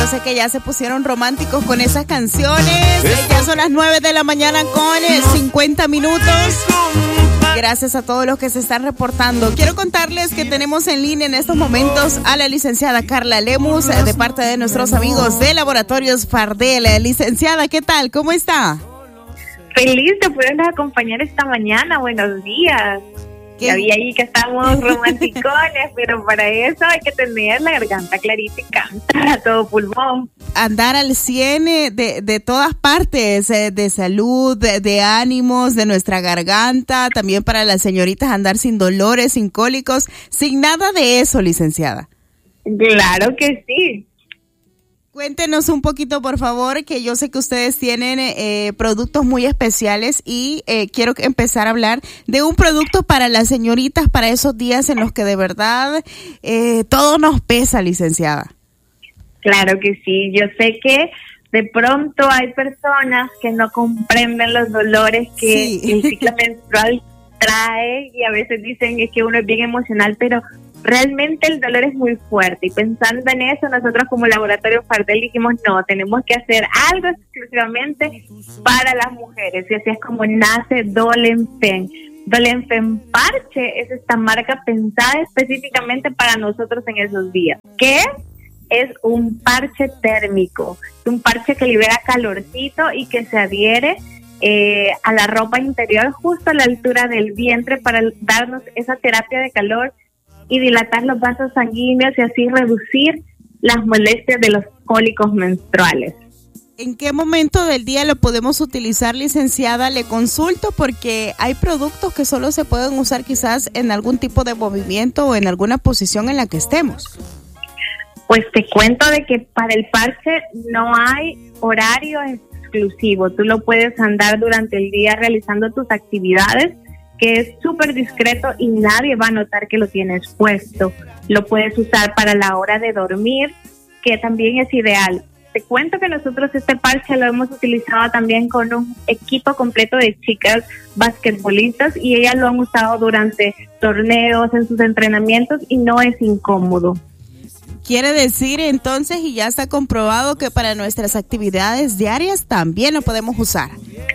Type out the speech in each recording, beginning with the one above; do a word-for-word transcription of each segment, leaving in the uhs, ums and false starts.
Yo sé que ya se pusieron románticos con esas canciones. Ya son las nueve de la mañana con cincuenta minutos. Gracias a todos los que se están reportando. Quiero contarles que tenemos en línea en estos momentos a la licenciada Carla Lemus de parte de nuestros amigos de Laboratorios Fardel. Licenciada, ¿qué tal? ¿Cómo está? Feliz de podernos acompañar esta mañana. Buenos días. Ya vi ahí que estamos romanticones, pero para eso hay que tener la garganta clarita y cantar a todo pulmón. Andar al cien de, de todas partes, de salud, de, de ánimos, de nuestra garganta, también para las señoritas andar sin dolores, sin cólicos, sin nada de eso, licenciada. Claro que sí. Cuéntenos un poquito, por favor, que yo sé que ustedes tienen eh, productos muy especiales y eh, quiero empezar a hablar de un producto para las señoritas, para esos días en los que de verdad eh, todo nos pesa, licenciada. Claro que sí, yo sé que de pronto hay personas que no comprenden los dolores que sí. El ciclo menstrual trae y a veces dicen es que uno es bien emocional, pero realmente el dolor es muy fuerte y pensando en eso nosotros como Laboratorio Fardel dijimos no, tenemos que hacer algo exclusivamente para las mujeres y así es como nace Dolenfen. Dolenfen Parche es esta marca pensada específicamente para nosotros en esos días. ¿Qué es? Es un parche térmico, un parche que libera calorcito y que se adhiere eh, a la ropa interior justo a la altura del vientre para darnos esa terapia de calor y dilatar los vasos sanguíneos y así reducir las molestias de los cólicos menstruales. ¿En qué momento del día lo podemos utilizar, licenciada? Le consulto porque hay productos que solo se pueden usar quizás en algún tipo de movimiento o en alguna posición en la que estemos. Pues te cuento de que para el parche no hay horario exclusivo. Tú lo puedes andar durante el día realizando tus actividades, que es súper discreto y nadie va a notar que lo tienes puesto. Lo puedes usar para la hora de dormir, que también es ideal. Te cuento que nosotros este parche lo hemos utilizado también con un equipo completo de chicas basquetbolistas y ellas lo han usado durante torneos, en sus entrenamientos y no es incómodo. Quiere decir entonces, y ya está comprobado, que para nuestras actividades diarias también lo podemos usar.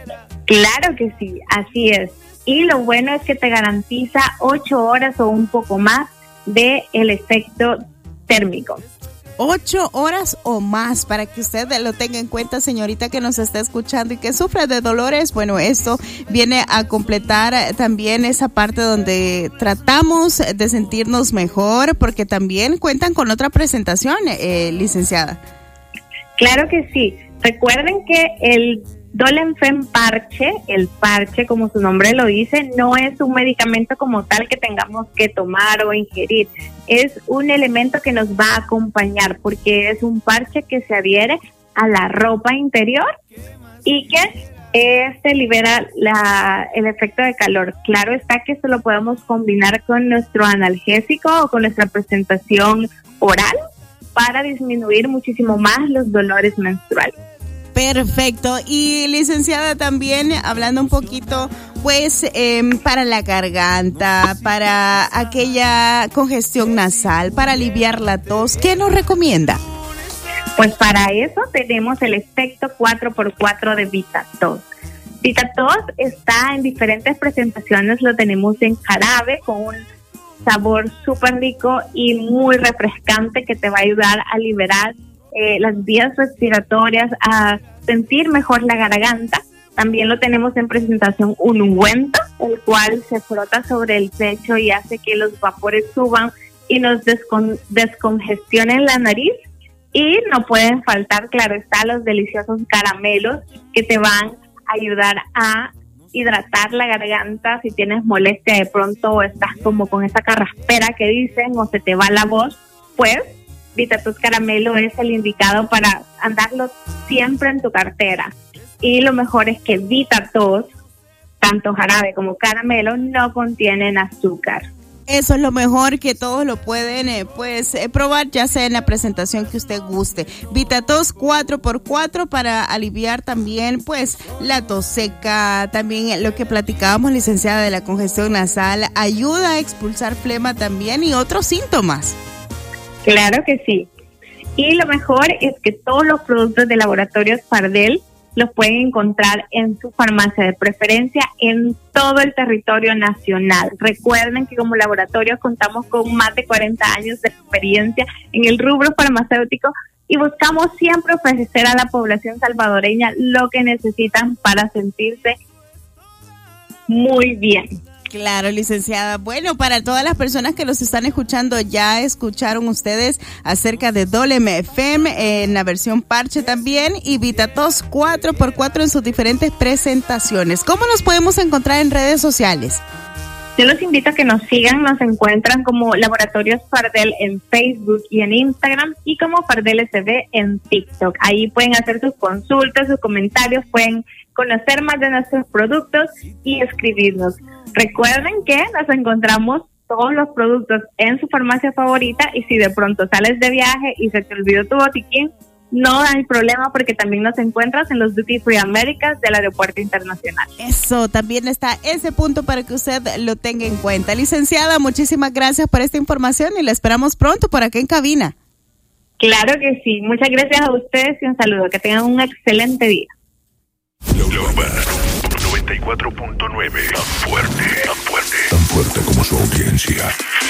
Claro que sí, así es. Y lo bueno es que te garantiza ocho horas o un poco más de el efecto térmico. Ocho horas o más, para que usted lo tenga en cuenta, señorita que nos está escuchando y que sufre de dolores. Bueno, esto viene a completar también esa parte donde tratamos de sentirnos mejor, porque también cuentan con otra presentación, eh, licenciada. Claro que sí. Recuerden que el Dolenfen Parche, el parche como su nombre lo dice, no es un medicamento como tal que tengamos que tomar o ingerir, es un elemento que nos va a acompañar porque es un parche que se adhiere a la ropa interior y que este libera la, el efecto de calor. Claro está que esto lo podemos combinar con nuestro analgésico o con nuestra presentación oral para disminuir muchísimo más los dolores menstruales. Perfecto. Y licenciada, también hablando un poquito, pues eh, para la garganta, para aquella congestión nasal, para aliviar la tos, ¿qué nos recomienda? Pues para eso tenemos el efecto cuatro por cuatro de VitaTos. VitaTos está en diferentes presentaciones, lo tenemos en jarabe con un sabor súper rico y muy refrescante que te va a ayudar a liberar Eh, las vías respiratorias, a sentir mejor la garganta. También lo tenemos en presentación un ungüento, el cual se frota sobre el pecho y hace que los vapores suban y nos descon- descongestionen la nariz. Y no pueden faltar, claro está, los deliciosos caramelos que te van a ayudar a hidratar la garganta. Si tienes molestia de pronto o estás como con esa carraspera que dicen o se te va la voz, pues VitaTos Caramelo es el indicado para andarlo siempre en tu cartera. Y lo mejor es que VitaTos, tanto jarabe como caramelo, no contienen azúcar. Eso es lo mejor, que todos lo pueden eh, pues eh, probar, ya sea en la presentación que usted guste. VitaTos cuatro por cuatro para aliviar también pues la tos seca, también lo que platicábamos, licenciada, de la congestión nasal, ayuda a expulsar flema también y otros síntomas. Claro que sí. Y lo mejor es que todos los productos de Laboratorios Fardel los pueden encontrar en su farmacia de preferencia en todo el territorio nacional. Recuerden que como laboratorio contamos con más de cuarenta años de experiencia en el rubro farmacéutico y buscamos siempre ofrecer a la población salvadoreña lo que necesitan para sentirse muy bien. Claro, licenciada. Bueno, para todas las personas que los están escuchando, ya escucharon ustedes acerca de Dolem F M en la versión parche también y VitaTos cuatro por cuatro en sus diferentes presentaciones. ¿Cómo nos podemos encontrar en redes sociales? Yo los invito a que nos sigan, nos encuentran como Laboratorios Fardel en Facebook y en Instagram y como Fardel S B en TikTok. Ahí pueden hacer sus consultas, sus comentarios, pueden conocer más de nuestros productos y escribirnos. Recuerden que nos encontramos todos los productos en su farmacia favorita y si de pronto sales de viaje y se te olvidó tu botiquín, no hay problema porque también nos encuentras en los Duty Free Américas del Aeropuerto Internacional. Eso, también está ese punto para que usted lo tenga en cuenta. Licenciada, muchísimas gracias por esta información y la esperamos pronto por acá en cabina. Claro que sí, muchas gracias a ustedes y un saludo, que tengan un excelente día. noventa y cuatro punto nueve, tan fuerte, tan fuerte, tan fuerte como su audiencia.